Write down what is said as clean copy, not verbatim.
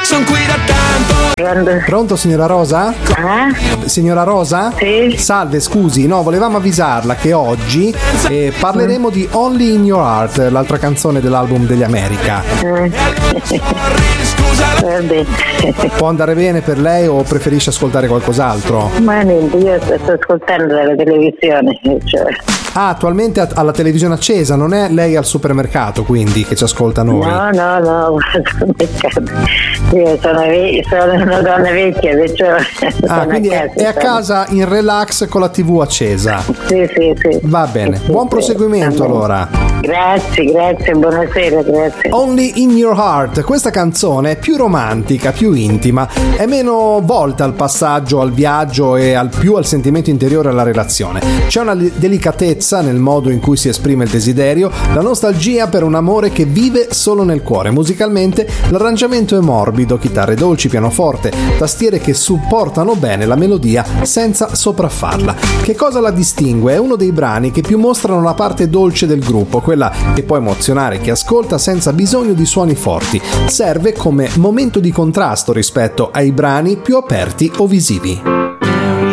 son qui da tanto. Pronto, signora Rosa? Signora Rosa? Sì. Salve, scusi, no, volevamo avvisarla che oggi parleremo di Only in Your Heart, l'altra canzone dell'album degli America. Può andare bene per lei o preferisce ascoltare qualcos'altro? Ma niente, io sto ascoltando la televisione, cioè. Ah, attualmente ha la televisione accesa, non è lei al supermercato quindi che ci ascolta noi? No, al supermercato. Io sono una donna vecchia, perciò quindi è a casa in relax con la TV accesa. Sì. Va bene, buon proseguimento allora. Grazie, buonasera, grazie. Only in Your Heart, questa canzone è più romantica, più intima, è meno volta al passaggio, al viaggio e più al sentimento interiore alla relazione. C'è una delicatezza nel modo in cui si esprime il desiderio, la nostalgia per un amore che vive solo nel cuore. Musicalmente l'arrangiamento è morbido, chitarre dolci, pianoforte, tastiere che supportano bene la melodia senza sopraffarla. Che cosa la distingue? È uno dei brani che più mostrano la parte dolce del gruppo, quella che può emozionare chi ascolta senza bisogno di suoni forti. Serve come momento di contrasto rispetto ai brani più aperti o visivi.